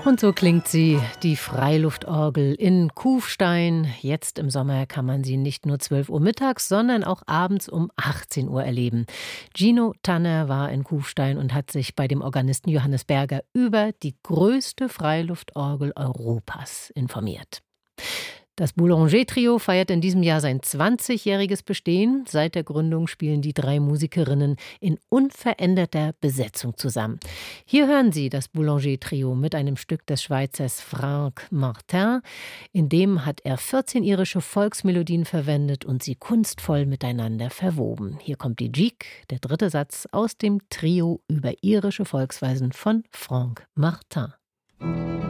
Und so klingt sie, die Freiluftorgel in Kufstein. Jetzt im Sommer kann man sie nicht nur 12 Uhr mittags, sondern auch abends um 18 Uhr erleben. Gino Tanner war in Kufstein und hat sich bei dem Organisten Johannes Berger über die größte Freiluftorgel Europas informiert. Das Boulanger-Trio feiert in diesem Jahr sein 20-jähriges Bestehen. Seit der Gründung spielen die 3 Musikerinnen in unveränderter Besetzung zusammen. Hier hören Sie das Boulanger-Trio mit einem Stück des Schweizers Franck Martin. In dem hat er 14 irische Volksmelodien verwendet und sie kunstvoll miteinander verwoben. Hier kommt die Gigue, der 3. Satz aus dem Trio über irische Volksweisen von Franck Martin.